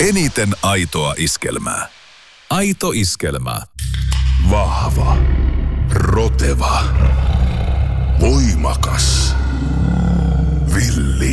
Eniten aitoa iskelmää. Aito iskelmä. Vahva. Roteva. Voimakas. Villi.